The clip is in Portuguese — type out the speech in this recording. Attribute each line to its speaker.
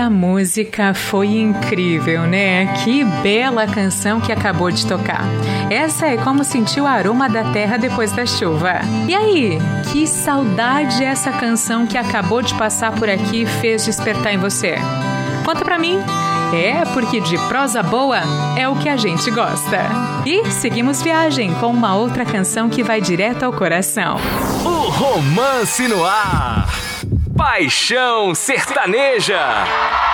Speaker 1: Essa música foi incrível, né? Que bela canção que acabou de tocar. Essa é como sentir o aroma da terra depois da chuva. E aí, que saudade essa canção que acabou de passar por aqui fez despertar em você? Conta pra mim. É, porque de prosa boa é o que a gente gosta. E seguimos viagem com uma outra canção que vai direto ao coração.
Speaker 2: O Romance no Ar. Paixão Sertaneja.